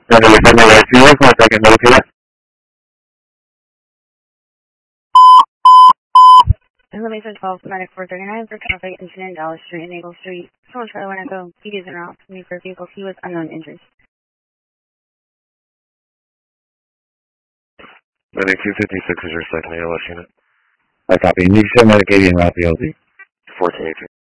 Elevation 12, Medic 439 for traffic incident, Dallas Street and Eagle Street. Someone tried to want to go. He is en route to me for a vehicle. He was unknown injuries. Medic 256 is your second ALS unit. I copy. And you said Medic 80 en route to the LZ. 1418.